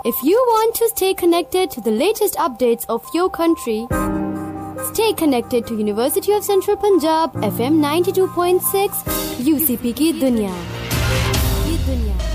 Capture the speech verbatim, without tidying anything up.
If you want to stay connected to the latest updates of your country, stay connected to University of Central Punjab F M ninety-two point six U C P की दुनिया।